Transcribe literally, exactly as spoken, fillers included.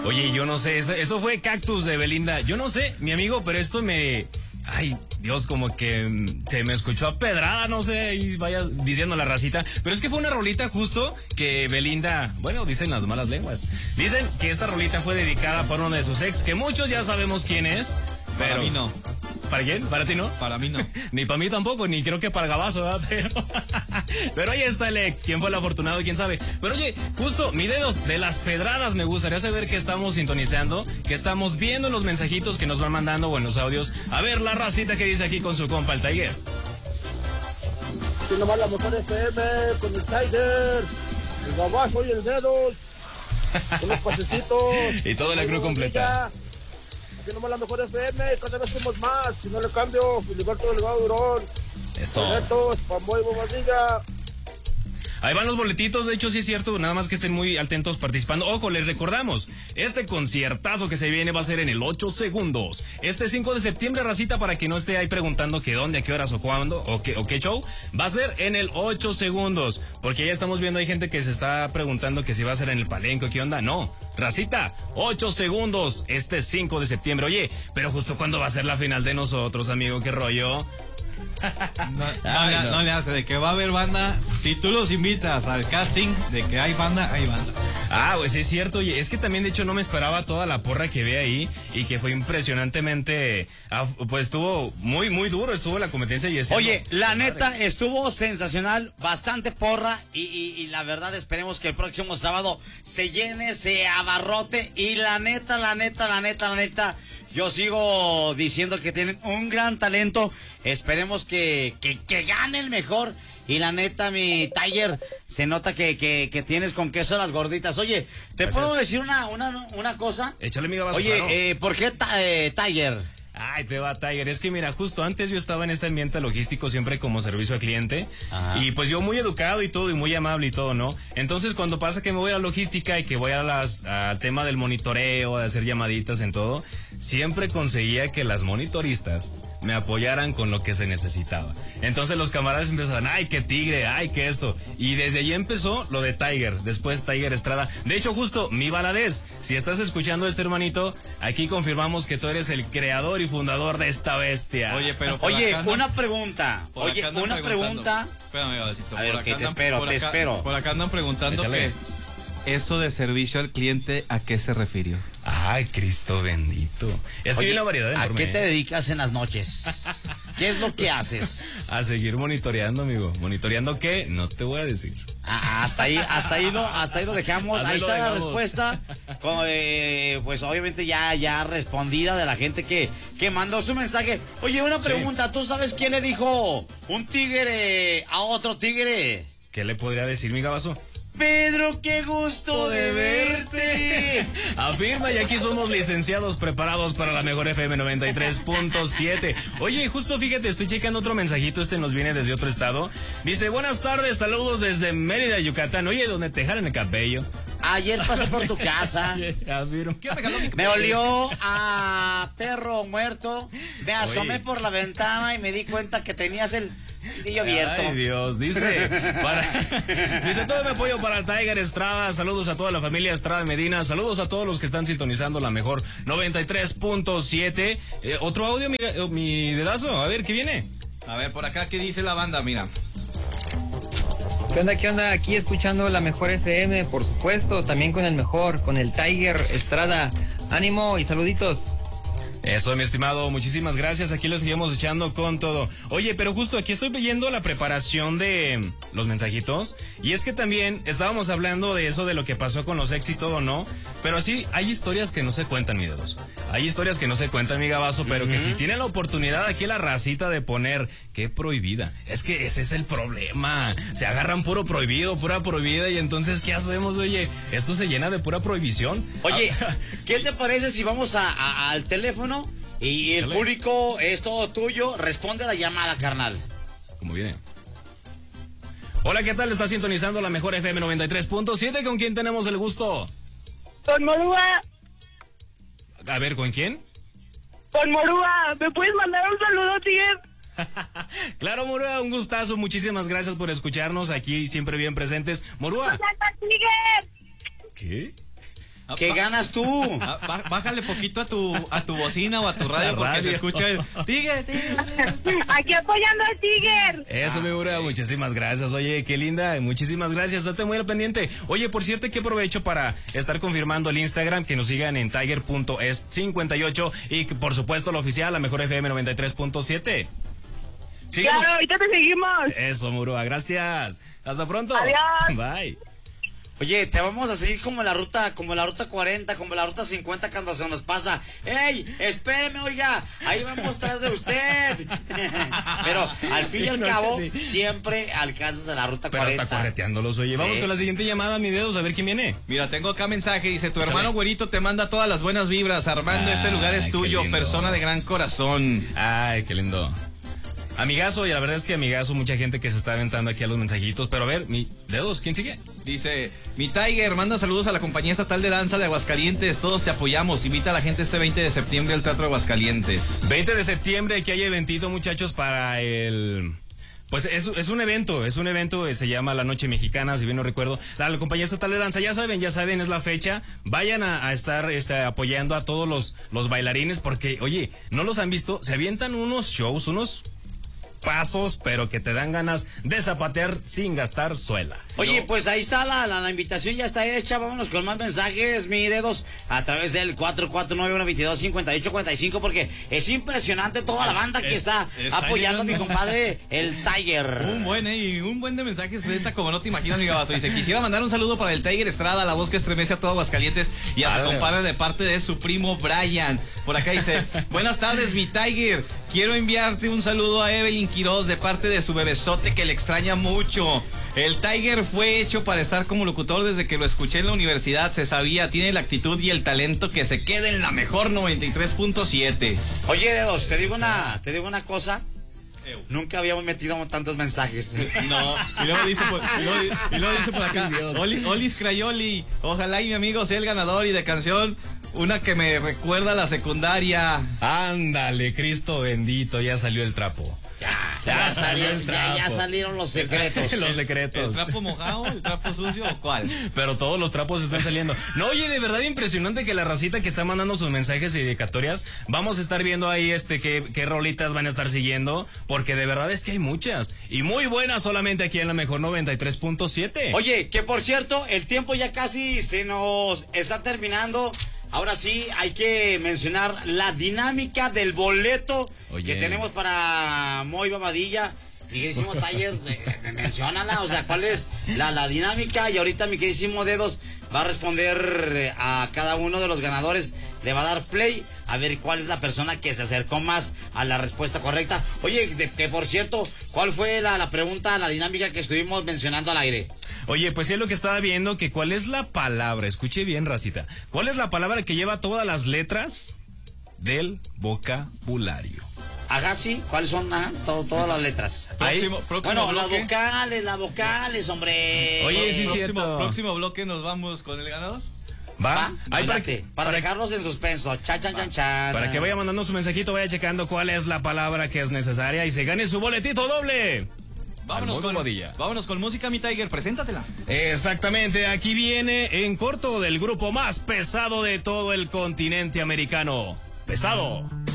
Oye, yo no sé, eso, eso fue Cactus de Belinda. Yo no sé, mi amigo, pero esto me... Ay, Dios, como que se me escuchó a pedrada, no sé, y vaya diciendo la racita. Pero es que fue una rolita justo que Belinda, bueno, dicen las malas lenguas. Dicen que esta rolita fue dedicada por uno de sus ex, que muchos ya sabemos quién es. Pero... Para mí no. ¿Para quién? ¿Para ti no? Para mí no. Ni para mí tampoco, ni creo que para Gabazo, ¿verdad? Pero, pero ahí está el ex, quién fue el afortunado, quién sabe. Pero oye, justo, mi dedos de las pedradas, me gustaría saber qué estamos sintonizando, que estamos viendo en los mensajitos que nos van mandando o en los audios. A ver, la racita que dice aquí con su compa, el Tiger. Sí, nomás la mejor F M con el Tiger, el Gabazo y el Dedos, con los pasecitos. Y toda la crew completa. Que nomás la mejor F M, cada vez somos más, si no le cambio, Filiberto Delgado Durón. Eso. Boletos, Pamboy Bobadilla. Ahí van los boletitos, de hecho sí es cierto, nada más que estén muy atentos participando. Ojo, les recordamos, este conciertazo que se viene va a ser en el ocho segundos. Este cinco de septiembre, racita, para que no esté ahí preguntando que dónde, a qué horas o cuándo, o qué, o qué show, va a ser en el ocho segundos. Porque ya estamos viendo, hay gente que se está preguntando que si va a ser en el Palenque o qué onda. No, racita, ocho segundos, este cinco de septiembre. Oye, pero justo cuando va a ser la final de nosotros, amigo, qué rollo. No, no, Ay, le, no. no le hace de que va a haber banda. Si tú los invitas al casting de que hay banda, hay banda. Ah, pues es cierto, oye, es que también de hecho no me esperaba toda la porra que ve ahí y que fue impresionantemente, ah, pues estuvo muy, muy duro, estuvo la competencia y es... Oye, la neta estuvo sensacional, bastante porra y, y, y la verdad esperemos que el próximo sábado se llene, se abarrote y la neta, la neta, la neta, la neta... Yo sigo diciendo que tienen un gran talento. Esperemos que, que, que gane el mejor. Y la neta, mi Tiger, se nota que, que, que tienes con queso las gorditas. Oye, ¿te Gracias. puedo decir una, una, una cosa? Échale, mi Gabazo, Oye, claro. eh, ¿por qué ta- eh, Tiger? Ay, te va, Tiger. Es que mira, justo antes yo estaba en este ambiente logístico siempre como servicio al cliente. Ajá. Y pues yo muy educado y todo, y muy amable y todo, ¿no? Entonces cuando pasa que me voy a la logística y que voy a las, al tema del monitoreo, de hacer llamaditas en todo, siempre conseguía que las monitoristas me apoyaran con lo que se necesitaba. Entonces los camaradas empezaban, ay, qué tigre, ay, qué esto. Y desde allí empezó lo de Tiger, después Tiger Estrada. De hecho, justo, mi Valadez, si estás escuchando este hermanito, aquí confirmamos que tú eres el creador y fundador de esta bestia. Oye, pero por Oye, acá andan- una pregunta. por Oye, acá andan una preguntando. pregunta. Espérame, Gabacito, A ver, por ok, acá te andan- espero, por te acá- espero. Por acá andan preguntando Échale. que eso de servicio al cliente, ¿a qué se refirió? Ay, Cristo bendito. Es que Oye, hay una variedad ¿a enorme, qué te ¿eh? dedicas en las noches? ¿Qué es lo que haces? A seguir monitoreando, amigo. ¿Monitoreando qué? No te voy a decir. Ah, hasta ahí, hasta ahí lo, hasta ahí lo dejamos. Hasta Ahí ahí lo está la dejamos. respuesta. Con, eh, pues obviamente ya, ya respondida de la gente que, que mandó su mensaje. Oye, una pregunta, ¿tú sabes quién le dijo un tigre a otro tigre? ¿Qué le podría decir, mi Gabazo? Pedro, qué gusto de verte. Afirma, y aquí somos licenciados preparados para la mejor F M noventa y tres punto siete. Oye, justo fíjate, estoy checando otro mensajito, este nos viene desde otro estado. Dice, buenas tardes, saludos desde Mérida, Yucatán. Oye, donde te jalan el cabello. Ayer pasé por tu casa. Afirma. Me olió a perro muerto. Me asomé Oye. por la ventana y me di cuenta que tenías el dedillo abierto. Ay, Dios, dice, para, dice todo mi apoyo para el Tiger Estrada, saludos a toda la familia Estrada Medina, saludos a todos los que están sintonizando la mejor noventa y tres punto siete. Eh, otro audio, mi, eh, mi dedazo, a ver, ¿qué viene? A ver, por acá, ¿qué dice la banda? Mira. ¿Qué onda, qué onda? Aquí escuchando la mejor F M, por supuesto, también con el mejor, con el Tiger Estrada. Ánimo y saluditos. Eso, mi estimado, muchísimas gracias. Aquí les seguimos echando con todo. Oye, pero justo aquí estoy viendo la preparación de los mensajitos. Y es que también estábamos hablando de eso, de lo que pasó con los ex y todo, ¿no? Pero sí, hay historias que no se cuentan, mi dedos. Hay historias que no se cuentan, mi Gabazo, pero uh-huh. que si tienen la oportunidad aquí la racita de poner, qué prohibida. Es que ese es el problema. Se agarran puro prohibido, pura prohibida, y entonces, ¿qué hacemos, oye? Esto se llena de pura prohibición. Oye, ¿qué te parece si vamos a, a, al teléfono? Y el Chale. público es todo tuyo. Responde a la llamada, carnal. Como viene. Hola, ¿qué tal? Está sintonizando la mejor F M noventa y tres punto siete. ¿Con quién tenemos el gusto? Con Morúa. A ver, ¿con quién? Con Morúa. ¿Me puedes mandar un saludo, Tiger? Claro, Morúa, un gustazo. Muchísimas gracias por escucharnos aquí, siempre bien presentes. Morúa. ¡Tiger! ¿Qué? ¿Qué ganas tú? Ah, bájale poquito a tu a tu bocina o a tu radio porque se escucha el Tiger, Tiger. Aquí apoyando al Tiger. Eso, mi Murúa, muchísimas gracias. Oye, qué linda, muchísimas gracias. Date muy al pendiente. Oye, por cierto, que aprovecho para estar confirmando el Instagram, que nos sigan en tiger punto est cincuenta y ocho y que, por supuesto, la oficial, la mejor F M noventa y tres punto siete. Síguenos. Claro, ahorita te seguimos. Eso, Murúa, gracias. Hasta pronto. Adiós. Bye. Oye, te vamos a seguir como la ruta, como la ruta cuarenta, como la ruta cincuenta cuando se nos pasa. ¡Ey! Espéreme, oiga, ahí vamos tras de usted. Pero al fin y al cabo, siempre alcanzas a la ruta Pero cuarenta. está correteándolos, oye. Sí. Vamos con la siguiente llamada, mi dedos, a ver quién viene. Mira, tengo acá mensaje, dice, tu Échale. hermano güerito te manda todas las buenas vibras. Armando, Ay, este lugar es tuyo, qué lindo. persona de gran corazón. Ay, qué lindo. Amigazo, y la verdad es que amigazo, mucha gente que se está aventando aquí a los mensajitos. Pero a ver, mi dedos, ¿quién sigue? Dice, mi Tiger, manda saludos a la compañía estatal de danza de Aguascalientes. Todos te apoyamos. Invita a la gente este veinte de septiembre al Teatro Aguascalientes. veinte de septiembre, que hay eventito, muchachos, para el... Pues es, es un evento, es un evento, se llama La Noche Mexicana, si bien no recuerdo. La, la compañía estatal de danza, ya saben, ya saben, es la fecha. Vayan a, a estar este, apoyando a todos los, los bailarines, porque, oye, ¿no los han visto? Se avientan unos shows, unos pasos, pero que te dan ganas de zapatear sin gastar suela. Oye, ¿no? pues ahí está la, la, la invitación, ya está hecha. Vámonos con más mensajes, mi dedos, a través del cuatro cuatro nueve, uno dos dos, cinco ocho cuatro cinco, porque es impresionante toda la banda que Es- está, está apoyando a mi llegando. compadre, el Tiger. Un buen, eh, y un buen de mensajes, neta, como no te imaginas, mi gabazo. Dice, quisiera mandar un saludo para el Tiger Estrada, la voz que estremece a todo Aguascalientes, y a su Vale. compadre de parte de su primo Brian. Por acá dice, buenas tardes, mi Tiger. Quiero enviarte un saludo a Evelyn Quiroz de parte de su bebesote que le extraña mucho. El Tiger fue hecho para estar como locutor desde que lo escuché en la universidad. Se sabía, tiene la actitud y el talento que se quede en la mejor noventa y tres punto siete. Oye, dedos, te digo una, te digo una cosa. Nunca habíamos metido tantos mensajes. No, y luego dice por, y luego, y luego dice por acá, Oli, Olis Crayoli, ojalá y mi amigo sea el ganador y de canción, una que me recuerda a la secundaria. Ándale, Cristo bendito, ya salió el trapo. Ya, ya, salieron, ya, ya salieron los secretos. Los ¿El secretos. trapo mojado, el trapo sucio o cuál? Pero todos los trapos están saliendo. No, oye, de verdad impresionante que la racita que está mandando sus mensajes y dedicatorias, vamos a estar viendo ahí este qué, qué rolitas van a estar siguiendo, porque de verdad es que hay muchas. Y muy buenas solamente aquí en la mejor noventa y tres punto siete. Oye, que por cierto, el tiempo ya casi se nos está terminando. Ahora sí, hay que mencionar la dinámica del boleto Oye. que tenemos para Moy Babadilla. Mi queridísimo Tiger, eh, menciónala, o sea, ¿cuál es la, la dinámica? Y ahorita mi queridísimo Dedos va a responder eh, a cada uno de los ganadores, le va a dar play a ver cuál es la persona que se acercó más a la respuesta correcta. Oye, de, que por cierto, ¿cuál fue la, la pregunta, la dinámica que estuvimos mencionando al aire? Oye, pues es lo que estaba viendo, que cuál es la palabra, escuche bien, racita, ¿cuál es la palabra que lleva todas las letras del vocabulario? Ajá, sí, ¿cuáles son? Ajá, todo, todas las letras. Ahí. Próximo, próximo Bueno, las bloque. vocales, las vocales, hombre. Oye, sí, próximo, cierto. próximo bloque nos vamos con el ganador. ¿Va? Va, Ahí para, adelante, que, para, para, dejarlos en suspenso. Chan, chan, chan, chan. para que vaya mandando su mensajito, vaya checando cuál es la palabra que es necesaria y se gane su boletito doble. Vámonos Al con, Moy Bobadilla. vámonos con música, mi Tiger, preséntatela. Exactamente, aquí viene en corto del grupo más pesado de todo el continente americano. Pesado.